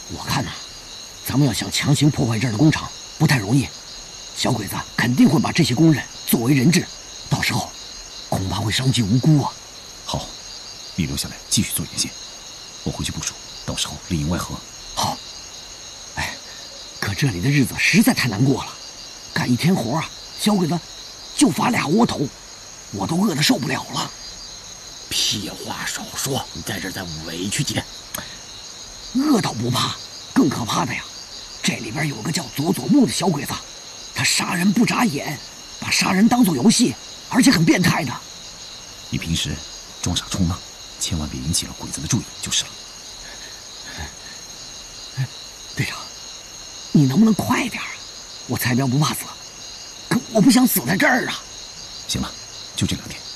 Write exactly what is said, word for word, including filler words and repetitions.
我看呐、啊，咱们要想强行破坏这儿的工厂，不太容易。小鬼子肯定会把这些工人作为人质，到时候恐怕会伤及无辜啊。 好，你留下来继续做眼线，我回去部署，到时候里应外合。 好。哎，可这里的日子实在太难过了，干一天活啊，小鬼子就罚俩窝头，我都饿得受不了了。 屁话少说，你在这儿再委屈几天。 饿倒不怕，更可怕的呀，这里边有个叫佐佐木的小鬼子，他杀人不眨眼，把杀人当作游戏，而且很变态的。 你平时装傻充愣，千万别引起了鬼子的注意就是了。 队长，你能不能快点啊？我才彪不怕死，可我不想死在这儿啊。 行了，就这两天。